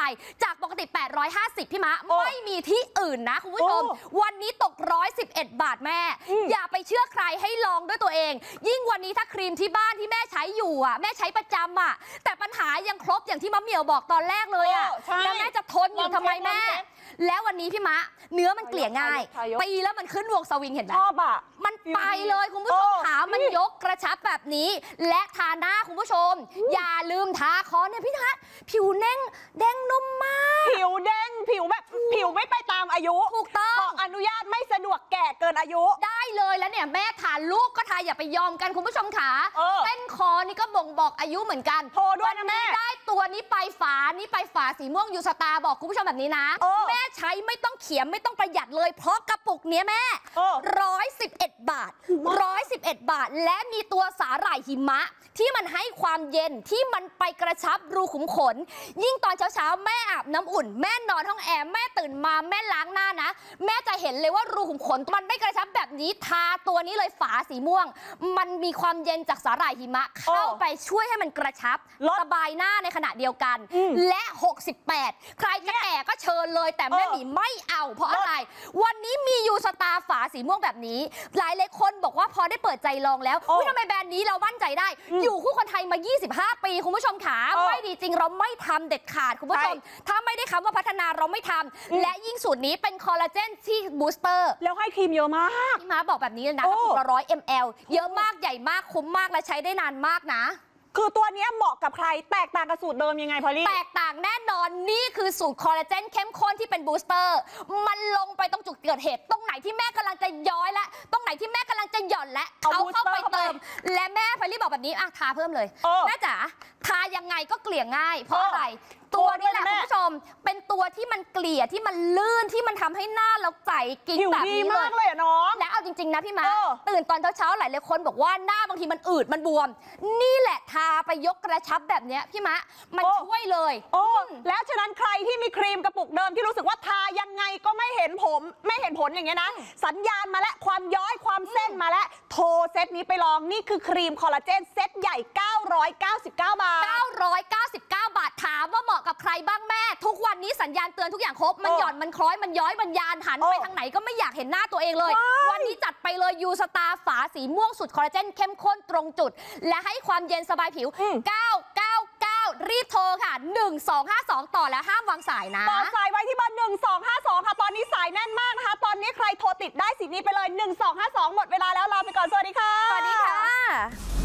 จากปกติ850พี่มะไม่มีที่อื่นนะคุณผู้ชมวันนี้ตก111 บาทแม่อย่าไปเชื่อใครให้ลองด้วยตัวเองยิ่งวันนี้ถ้าครีมที่บ้านที่แม่ใช้อยู่อ่ะแม่ใช้ประจำอ่ะแต่ปัญหายังครบอย่างที่มะเหมี่ยวบอกตอนแรกเลยอ่ะแล้วแม่จะทนอยู่ทำไมแม่แล้ววันนี้พี่มะเนื้อมันเกลี่ยง่ายตีแล้วมันขึ้นวงสวิงเห็นไหมชอบอ่ะมันไปเลยคุณผู้ชมขามันยกกระชับแบบนี้และทาหน้าคุณผู้ชมอย่าลืมทาคอเนี่ยพี่ทัศน์ผิวเด้งนุ่มมากผิวเด้งผิวแบบผิวไม่ไปตามอายุถูกต้องขออนุญาตไม่สะดวกแก่เกินอายุได้เลยแล้วเนี่ยแม่ทาลูกก็ทาอย่าไปยอมกันคุณผู้ชมขาเส้นคอนี่ก็บ่งบอกอายุเหมือนกันโทรด้วยนะแม่ได้ตัวนี้ไปฝานี่ไปฝาสีม่วงยูสตาร์บอกคุณผู้ชมแบบนี้นะแม่ใช้ไม่ต้องเขียมไม่ต้องประหยัดเลยเพราะกระปุกเนี้ยแม่111 บาท111 บาทและมีตัวสาหร่ายหิมะที่มันให้ความเย็นที่มันไปกระชับรูขุมขนยิ่งตอนเช้าแม่อาบน้ำอุ่นแม่นอนห้องแอร์แม่ตื่นมาแม่ล้างหน้านะแม่จะเห็นเลยว่ารูขุมขนมันไม่กระชับแบบนี้ทาตัวนี้เลยฝาสีม่วงมันมีความเย็นจากสาหร่ายหิมะเข้าไปช่วยให้มันกระชับสบายหน้าในขณะเดียวกันและ68ใครจะแก่ก็เชิญเลยแต่แม่หมีไม่เอาเพราะอะไรวันนี้มียูสตาร์ฝาสีม่วงแบบนี้หลายคนบอกว่าพอได้เปิดใจลองแล้วทำไมแบรนด์นี้เรามั่นใจได้อยู่คู่คนไทยมา25 ปีคุณผู้ชมขาไม่ดีจริงเราไม่ทำเด็ดขาดคุณผู้ชมถ้าไม่ได้คำว่าพัฒนาเราไม่ทำและยิ่งสูตรนี้เป็นคอลลาเจนที่บูสเตอร์แล้วให้ครีมเยอะมากพี่ม้าบอกแบบนี้เลยนะกระปุกละ100 ml เยอะมากใหญ่มากคุ้มมากและใช้ได้นานมากนะคือตัวนี้เหมาะกับใครแตกต่างกับสูตรเดิมยังไงพอลี่แตกต่างแน่นอนนี่คือสูตรคอลลาเจนเข้มข้นที่เป็นบูสเตอร์มันลงไปตรงจุดเกิดเหตุตรงไหนที่แม่กำลังจะย้อยและตรงไหนที่แม่กำลังจะหย่อนและเขาเข้าไปเติมและแม่พอลี่บอกแบบนี้ทาเพิ่มเลยแม่จ๋าทายังไงก็เกลี่ยง่ายเพราะอะไรตัวนี้แหละคุณผู้ชมเป็นตัวที่มันเกลี่ยที่มันลื่นที่มันทำให้หน้าเราใสกิ๊กแบบนี้เลยน้องและเอาจริงๆนะพี่ม้าตื่นตอนเช้าๆหลายคนบอกว่าหน้าบางทีมันอืดมันบวมนี่แหละทาไปยกกระชับแบบนี้พี่ม้ามันช่วยเลยแล้วฉะนั้นใครที่มีครีมกระปุกเดิมที่รู้สึกว่าทายังไงก็ไม่เห็นผลอย่างเงี้ยนะสัญญาณมาแล้วความย้อยความเส้นมาแล้วโทรเซตนี้ไปลองนี่คือครีมคอลลาเจนเซตใหญ่999 บาท 999 บาทถามว่าเหมาะกับใครบ้างแม่ทุกวันนี้สัญญาณเตือนทุกอย่างครบมันหย่อนมันคล้อยมันย้อยมันยานหันไปทางไหนก็ไม่อยากเห็นหน้าตัวเองเลยวันนี้จัดไปเลยยูสตาร์ฝาสีม่วงสุดคอลลาเจนเข้มข้นตรงจุดและให้ความเย็นสบายผิว999รีบโทรค่ะ1252ต่อแล้วห้ามวางสายนะต่อสายไว้ที่เบอร์1252ค่ะตอนนี้สายแน่นมากนะคะตอนนี้ใครโทรติดได้สิทธิ์นี้ไปเลย1252หมดเวลาแล้วลาไปก่อนสวัสดีค่ะสวัสดีค่ะ